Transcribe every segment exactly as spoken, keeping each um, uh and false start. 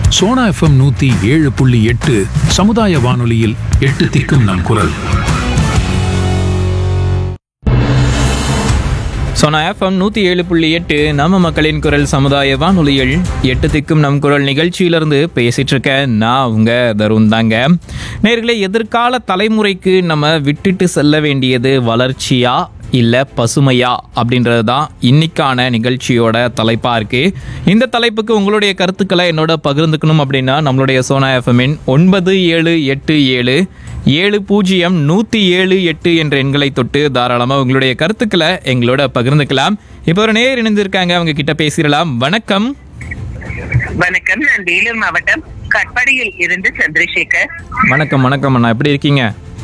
Sona FM நூத்தி ஏழு புள்ளி எட்டு சமுதாய வானொலியில் எட்டு திக்கும் நம் குரல். சோனா எஃப்எம் நூற்றி ஏழு புள்ளி எட்டு நம்ம மக்களின் குரல் சமுதாய வானொலியில் எட்டு திக்கும் நம் குரல் நிகழ்ச்சியிலிருந்து பேசிட்டு இருக்கேன் நான் உங்க தருண் தாங்க. நேர்களே, எதிர்கால தலைமுறைக்கு நம்ம விட்டுட்டு செல்ல வேண்டியது வளர்ச்சியா இல்லை பசுமையா அப்படின்றது தான் இன்னைக்கான நிகழ்ச்சியோட தலைப்பாக இருக்குது. இந்த தலைப்புக்கு உங்களுடைய கருத்துக்களை என்னோட பகிர்ந்துக்கணும் அப்படின்னா நம்மளுடைய சோனா எஃப்எம்மின் ஒன்பது ஏழு எட்டு ஏழு ஏழு பூஜ்ஜியம் நூற்றி ஏழு எட்டு என்ற எண்களை தொட்டு தாராளமாக உங்களுடைய கருத்துக்களை எங்களோட பகிர்ந்துக்கலாம். இப்போ ஒரு நேர் இணைந்திருக்காங்க, அவங்க கிட்ட பேசிடலாம். வணக்கம். வணக்கம், நான் வேலூர் மாவட்டம் கட்பாடியில் இருந்து சந்திரசேகர். வணக்கம். வணக்கம் அண்ணா, எப்படி இருக்கீங்க?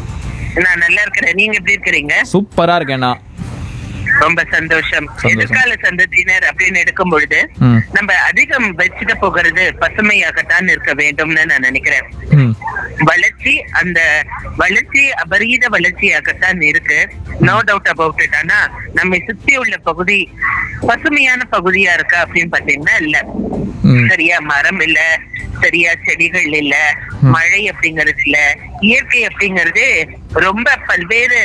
நான் நல்லா இருக்கிறேன், நீங்க எப்படி இருக்கிறீங்க? சூப்பரா இருக்கேண்ணா. ரொம்ப சந்தோஷம். எதிர்கால சந்ததியினர் அப்படின்னு எடுக்கும் பொழுது நம்ம அதிகம் வச்சுட்டு போகிறது பசுமையாகத்தான் இருக்க வேண்டும்னு நான் நினைக்கிறேன். வளர்ச்சி, அந்த வளர்ச்சி அபரீத வளர்ச்சியாகத்தான் இருக்கு, நோ டவுட் அபவுட் இட். ஆனா நம்மை சுத்தி உள்ள பகுதி பசுமையான பகுதியா இருக்கா அப்படின்னு பாத்தீங்கன்னா இல்ல. சரியா மரம் இல்ல, சரியா செடிகள் இல்ல, மழை அப்படிங்கிறது இல்ல, இயற்கை அப்படிங்கிறது ரொம்ப பல்வேறு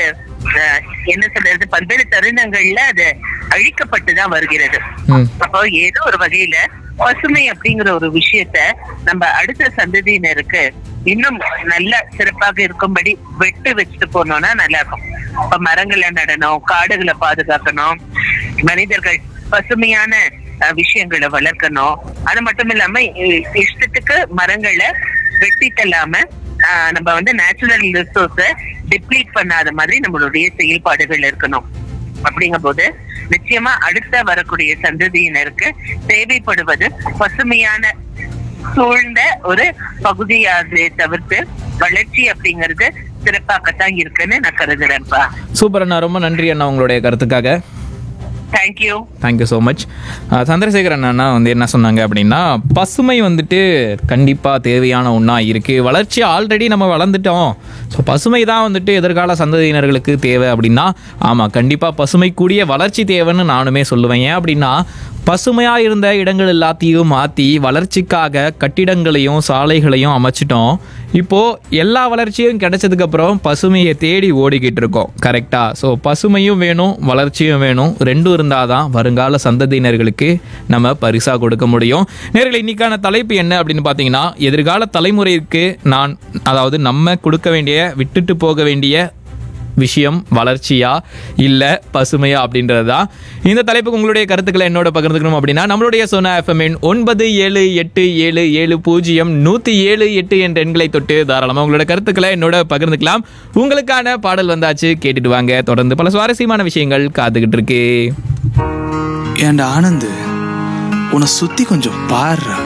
என்ன சொல்றது பல்வேறு தருணங்கள்ல அது அழிக்கப்பட்டுதான் வருகிறது. அப்போ ஏதோ ஒரு வகையில பசுமை அப்படிங்கிற ஒரு விஷயத்த நம்ம அடுத்த சந்ததியினருக்கு இன்னும் நல்ல சிறப்பாக இருக்கும்படி வெட்டு வச்சுட்டு போனோம்னா நல்லா இருக்கும். இப்ப மரங்களை நடணும், காடுகளை பாதுகாக்கணும், மனிதர்கள் பசுமையான விஷயங்களை வளர்க்கணும். அது மட்டும் இல்லாம இஷ்டத்துக்கு மரங்களை வெட்டி தள்ளாம நம்ம வந்து நேச்சுரல் ரிசோர்ஸ டிப்ளீட் பண்ணாத மாதிரி நம்மளுடைய செயல்பாடுகள் இருக்கணும். அப்படிங்கும் போது நிச்சயமா அடுத்த வரக்கூடிய சந்ததியினருக்கு தேவைப்படுவது பசுமையான சூழ்ந்த ஒரு பகுதியாகவே தவிர்த்து வளர்ச்சி அப்படிங்கிறது சிறப்பாகத்தான் இருக்குன்னு நான் கருதுறேன்ப்பா. சூப்பர் அண்ணா, ரொம்ப நன்றி அண்ணா உங்களுடைய கருத்துக்காக. Thank you thank you so much. Chandrasekaran அண்ணா வந்து என்ன சொன்னாங்க அப்படின்னா, பசுமை வந்துட்டு கண்டிப்பாக தேவையான ஒன்றா இருக்குது. வளர்ச்சி ஆல்ரெடி நம்ம வளர்ந்துட்டோம், ஸோ பசுமை தான் வந்துட்டு எதிர்கால சந்ததியினர்களுக்கு தேவை அப்படின்னா ஆமாம், கண்டிப்பாக பசுமை கூடிய வளர்ச்சி தேவைன்னு நானுமே சொல்லுவேன். ஏன் அப்படின்னா பசுமையாக இருந்த இடங்கள் எல்லாத்தையும் மாற்றி வளர்ச்சிக்காக கட்டிடங்களையும் சாலைகளையும் அமைச்சிட்டோம். இப்போது எல்லா வளர்ச்சியும் கிடைச்சதுக்கப்புறம் பசுமையை தேடி ஓடிக்கிட்டு இருக்கோம். கரெக்டாக? ஸோ பசுமையும் வேணும், வளர்ச்சியும் வேணும், ரெண்டும் இருந்தால் தான் வருங்கால சந்ததியினர்களுக்கு நம்ம பரிசாக கொடுக்க முடியும். நேர்களை இன்னைக்கான தலைப்பு என்ன அப்படின்னு பார்த்தீங்கன்னா, எதிர்கால தலைமுறைக்கு நான் அதாவது நம்ம கொடுக்க வேண்டிய விட்டுட்டு போக வேண்டிய விஷயம் வளர்ச்சியா இல்லை பசுமையா அப்படின்றது தான். இந்த தலைப்புக்கு உங்களுடைய கருத்துக்களை என்னோட பகிர்ந்துக்கணும் அப்படின்னா நம்மளுடைய சோனா எஃப்எம்மின் ஒன்பது ஏழு எட்டு ஏழு ஏழு பூஜ்ஜியம் நூற்றி ஏழு எட்டு என்ற எண்களை தொட்டு தாராளமாக உங்களோட கருத்துக்களை என்னோட பகிர்ந்துக்கலாம். உங்களுக்கான பாடல் வந்தாச்சு, கேட்டுட்டு வாங்க. தொடர்ந்து பல சுவாரஸ்யமான விஷயங்கள் காத்துக்கிட்டு இருக்கு. ஏண்டா ஆனந்த், உன்னை சுத்தி கொஞ்சம் பாரு.